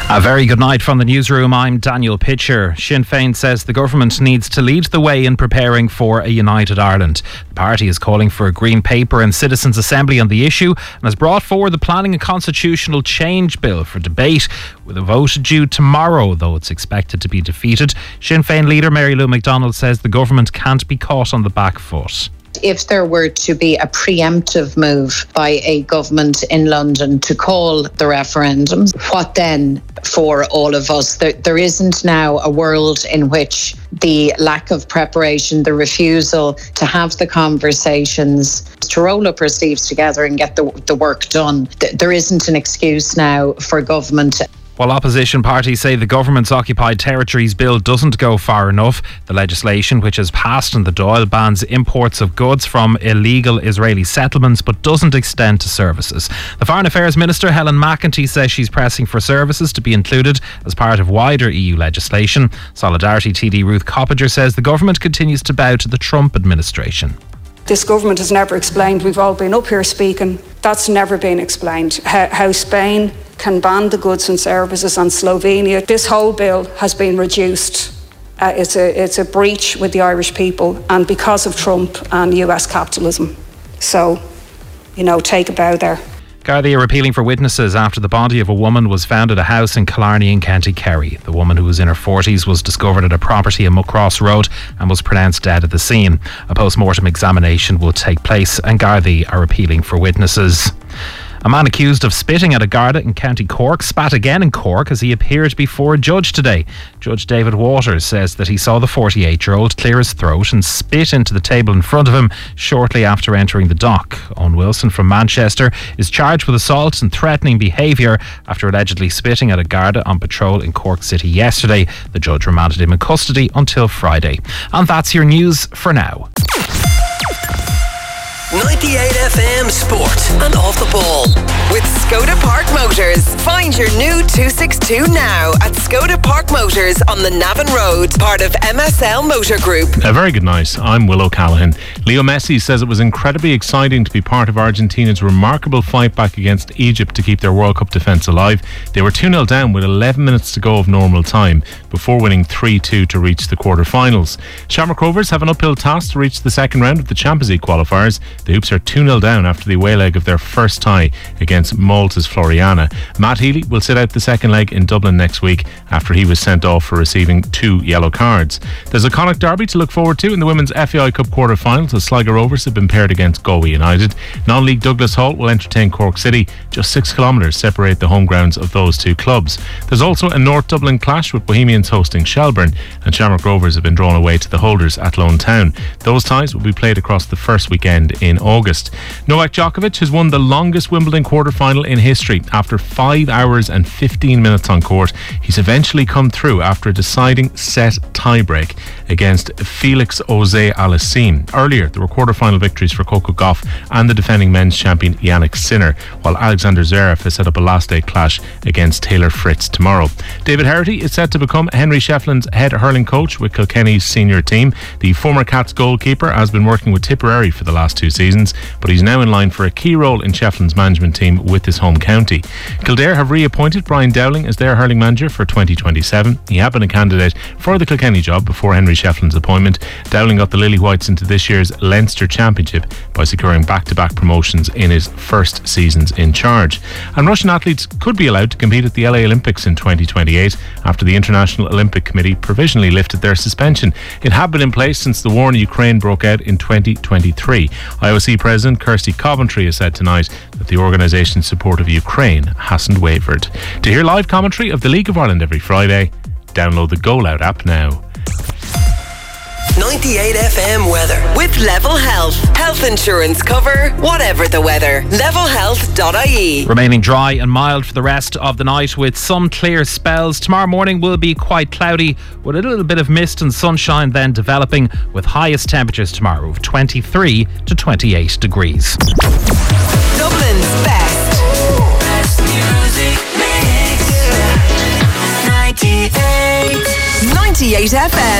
A very good night from the newsroom. I'm Daniel Pitcher. Sinn Féin says the government needs to lead the way in preparing for a united Ireland. The party is calling for a Green Paper and Citizens' Assembly on the issue and has brought forward the Planning and Constitutional Change Bill for debate, with a vote due tomorrow, though it's expected to be defeated. Sinn Féin leader Mary Lou McDonald says the government can't be caught on the back foot. If there were to be a preemptive move by a government in London to call the referendum, what then for all of us? There isn't now a world in which the lack of preparation, the refusal to have the conversations, to roll up our sleeves together and get the work done. There isn't an excuse now for government. While opposition parties say the government's Occupied Territories Bill doesn't go far enough, the legislation which has passed in the Dáil bans imports of goods from illegal Israeli settlements but doesn't extend to services. The Foreign Affairs Minister Helen McEntee says she's pressing for services to be included as part of wider EU legislation. Solidarity TD Ruth Coppinger says the government continues to bow to the Trump administration. This government has never explained, we've all been up here speaking, that's never been explained. How Spain can ban the goods and services on Slovenia. This whole bill has been reduced. It's a breach with the Irish people, and because of Trump and US capitalism. So, take a bow there. Gardaí are appealing for witnesses after the body of a woman was found at a house in Killarney in County Kerry. The woman, who was in her 40s, was discovered at a property in Muckross Road and was pronounced dead at the scene. A post-mortem examination will take place and Gardaí are appealing for witnesses. A man accused of spitting at a Garda in County Cork spat again in Cork as he appeared before a judge today. Judge David Waters says that he saw the 48-year-old clear his throat and spit into the table in front of him shortly after entering the dock. Owen Wilson from Manchester is charged with assault and threatening behaviour after allegedly spitting at a Garda on patrol in Cork City yesterday. The judge remanded him in custody until Friday. And that's your news for now. 98 FM Sport and Off the Ball with Skoda Park Motors. Find your new 262 now at Skoda Park Motors on the Navan Road, part of MSL Motor Group. A very good night. I'm Will O'Callaghan. Leo Messi says it was incredibly exciting to be part of Argentina's remarkable fight back against Egypt to keep their World Cup defence alive. They were 2-0 down with 11 minutes to go of normal time before winning 3-2 to reach the quarter-finals. Shamrock Rovers have an uphill task to reach the second round of the Champions League qualifiers. The Hoops are 2-0 down after the away leg of their first tie against Malta's Floriana. Matt Healy will sit out the second leg in Dublin next week after he was sent off for receiving 2 yellow cards. There's a Connacht derby to look forward to in the Women's FAI Cup quarter-finals as Sligo Rovers have been paired against Galway United. Non-league Douglas Hall will entertain Cork City. Just 6 kilometres separate the home grounds of those two clubs. There's also a North Dublin clash with Bohemians hosting Shelburne, and Shamrock Rovers have been drawn away to the holders at Lone Town. Those ties will be played across the first weekend in August. Novak Djokovic has won the longest Wimbledon quarter-final in history. After 5 hours and 15 minutes on court, he's eventually come through after a deciding set tiebreak against Felix Auger-Aliassime. Earlier, there were quarter-final victories for Coco Gauff and the defending men's champion Yannick Sinner, while Alexander Zverev has set up a last-day clash against Taylor Fritz tomorrow. David Herity is set to become Henry Shefflin's head hurling coach with Kilkenny's senior team. The former Cats goalkeeper has been working with Tipperary for the last 2 seasons, but he's now in line for a key role in Shefflin's management team with his home county. Kildare have reappointed Brian Dowling as their hurling manager for 2027. He had been a candidate for the Kilkenny job before Henry Shefflin's appointment. Dowling got the Lily Whites into this year's Leinster Championship by securing back-to-back promotions in his first seasons in charge. And Russian athletes could be allowed to compete at the LA Olympics in 2028 after the International Olympic Committee provisionally lifted their suspension. It had been in place since the war in Ukraine broke out in 2023. IOC President Kirsty Coventry has said tonight that the organisation's support of Ukraine hasn't wavered. To hear live commentary of the League of Ireland every Friday, download the Go Loud app now. 98 FM weather with Level Health. Health insurance cover, whatever the weather. Levelhealth.ie. Remaining dry and mild for the rest of the night with some clear spells. Tomorrow morning will be quite cloudy with a little bit of mist and sunshine then developing, with highest temperatures tomorrow of 23 to 28 degrees. Dublin's best music mix. 98 FM.